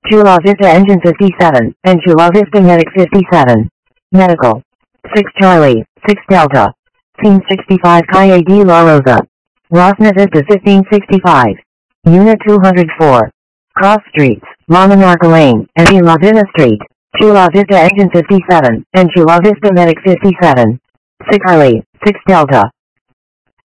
Chula Vista Engine 57, and Chula Vista Medic 57. Medical. 6 Charlie, 6 Delta. Team 65 Calle de la Rosa. Rosna Vista 1565. Unit 204. Cross Streets, La Monarca Lane, and La Vista Street. Chula Vista Engine 57, and Chula Vista Medic 57. 6 Charlie, 6 Delta.